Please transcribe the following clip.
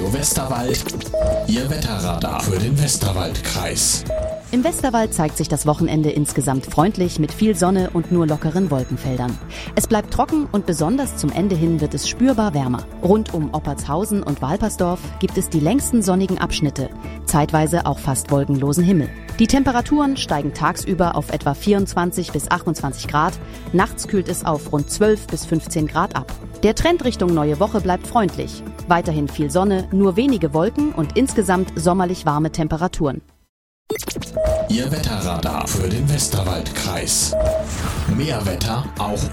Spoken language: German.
Radio Westerwald, Ihr Wetterradar für den Westerwaldkreis. Im Westerwald zeigt sich das Wochenende insgesamt freundlich mit viel Sonne und nur lockeren Wolkenfeldern. Es bleibt trocken und besonders zum Ende hin wird es spürbar wärmer. Rund um Oppertshausen und Walpersdorf gibt es die längsten sonnigen Abschnitte, zeitweise auch fast wolkenlosen Himmel. Die Temperaturen steigen tagsüber auf etwa 24 bis 28 Grad, nachts kühlt es auf rund 12 bis 15 Grad ab. Der Trend Richtung neue Woche bleibt freundlich. Weiterhin viel Sonne, nur wenige Wolken und insgesamt sommerlich warme Temperaturen. Ihr Wetterradar für den Westerwaldkreis. Mehr Wetter auch